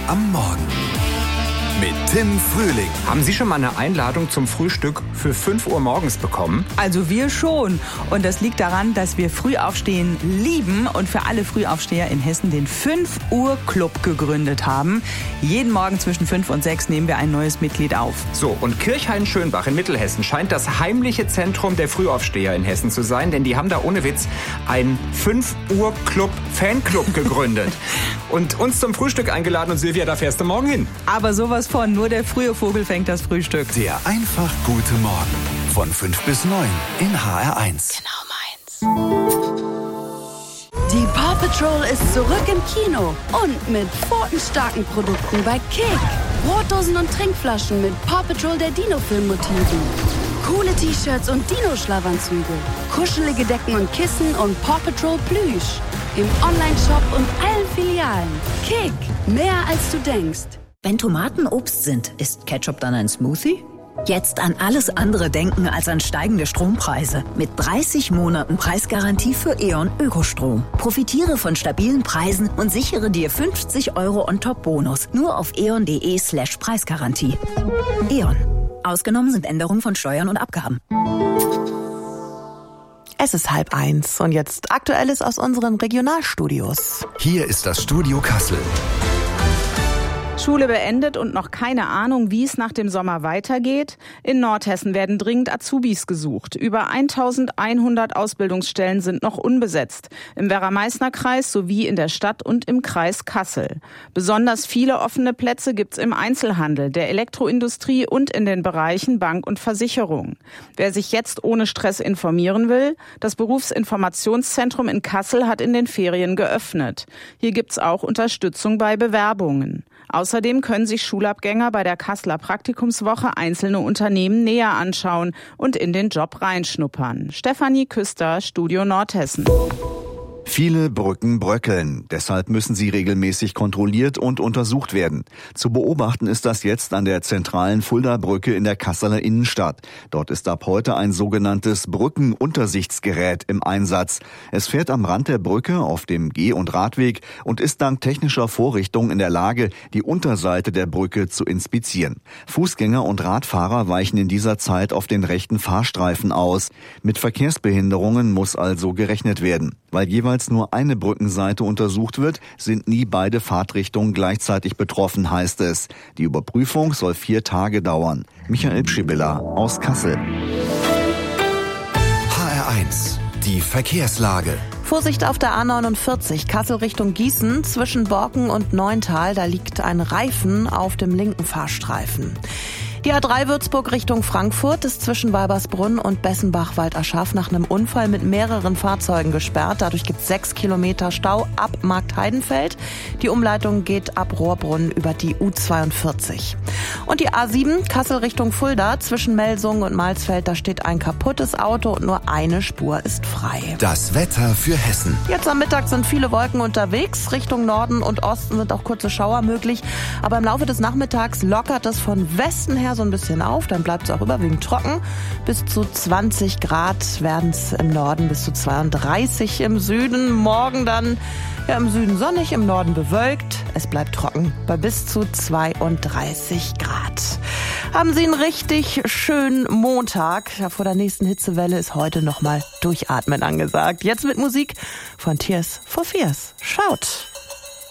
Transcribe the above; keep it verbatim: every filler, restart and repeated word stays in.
am Morgen mit Tim Frühling. Haben Sie schon mal eine Einladung zum Frühstück für fünf Uhr morgens bekommen? Also wir schon. Und das liegt daran, dass wir Frühaufstehen lieben und für alle Frühaufsteher in Hessen den fünf Uhr Club gegründet haben. Jeden Morgen zwischen fünf und sechs nehmen wir ein neues Mitglied auf. So, und Kirchhain-Schönbach in Mittelhessen scheint das heimliche Zentrum der Frühaufsteher in Hessen zu sein, denn die haben da ohne Witz einen fünf Uhr Club Fanclub gegründet. Und uns zum Frühstück eingeladen und Silvia, da fährst du morgen hin. Aber sowas von, nur der frühe Vogel fängt das Frühstück. Der einfach gute Morgen von fünf bis neun in H R eins. Genau meins. Die Paw Patrol ist zurück im Kino und mit pfotenstarken Produkten bei Kick. Brotdosen und Trinkflaschen mit Paw Patrol der Dino-Film-Motiven. Coole T-Shirts und Dino-Schlafanzüge. Kuschelige Decken und Kissen und Paw Patrol Plüsch. Im Online-Shop und allen Filialen. Kick, mehr als du denkst. Wenn Tomaten Obst sind, ist Ketchup dann ein Smoothie? Jetzt an alles andere denken als an steigende Strompreise. Mit dreißig Monaten Preisgarantie für E.ON Ökostrom. Profitiere von stabilen Preisen und sichere dir fünfzig Euro On-Top-Bonus. Nur auf eon.de slash Preisgarantie. E.ON. Ausgenommen sind Änderungen von Steuern und Abgaben. Es ist halb eins und jetzt Aktuelles aus unseren Regionalstudios. Hier ist das Studio Kassel. Schule beendet und noch keine Ahnung, wie es nach dem Sommer weitergeht? In Nordhessen werden dringend Azubis gesucht. Über eintausendeinhundert Ausbildungsstellen sind noch unbesetzt. Im Werra-Meißner-Kreis sowie in der Stadt und im Kreis Kassel. Besonders viele offene Plätze gibt's im Einzelhandel, der Elektroindustrie und in den Bereichen Bank und Versicherung. Wer sich jetzt ohne Stress informieren will, das Berufsinformationszentrum in Kassel hat in den Ferien geöffnet. Hier gibt's auch Unterstützung bei Bewerbungen. Außerdem können sich Schulabgänger bei der Kasseler Praktikumswoche einzelne Unternehmen näher anschauen und in den Job reinschnuppern. Stefanie Küster, Studio Nordhessen. Viele Brücken bröckeln. Deshalb müssen sie regelmäßig kontrolliert und untersucht werden. Zu beobachten ist das jetzt an der zentralen Fulda-Brücke in der Kasseler Innenstadt. Dort ist ab heute ein sogenanntes Brückenuntersichtsgerät im Einsatz. Es fährt am Rand der Brücke auf dem Geh- und Radweg und ist dank technischer Vorrichtungen in der Lage, die Unterseite der Brücke zu inspizieren. Fußgänger und Radfahrer weichen in dieser Zeit auf den rechten Fahrstreifen aus. Mit Verkehrsbehinderungen muss also gerechnet werden. Weil jeweils nur eine Brückenseite untersucht wird, sind nie beide Fahrtrichtungen gleichzeitig betroffen, heißt es. Die Überprüfung soll vier Tage dauern. Michael Pschibilla aus Kassel. H R eins, die Verkehrslage. Vorsicht auf der A neunundvierzig, Kassel Richtung Gießen, zwischen Borken und Neuntal, da liegt ein Reifen auf dem linken Fahrstreifen. Die A drei Würzburg Richtung Frankfurt ist zwischen Weibersbrunn und Bessenbach-Walderschaff nach einem Unfall mit mehreren Fahrzeugen gesperrt. Dadurch gibt es sechs Kilometer Stau ab Marktheidenfeld. Die Umleitung geht ab Rohrbrunn über die U zweiundvierzig. Und die A sieben Kassel Richtung Fulda zwischen Melsungen und Malsfeld, da steht ein kaputtes Auto und nur eine Spur ist frei. Das Wetter für Hessen. Jetzt am Mittag sind viele Wolken unterwegs. Richtung Norden und Osten sind auch kurze Schauer möglich. Aber im Laufe des Nachmittags lockert es von Westen her so ein bisschen auf, dann bleibt es auch überwiegend trocken. Bis zu zwanzig Grad werden es im Norden, bis zu zweiunddreißig im Süden. Morgen dann ja im Süden sonnig, im Norden bewölkt. Es bleibt trocken bei bis zu zweiunddreißig Grad. Haben Sie einen richtig schönen Montag. Ja, vor der nächsten Hitzewelle ist heute nochmal Durchatmen angesagt. Jetzt mit Musik von Tears for Fears. Schaut!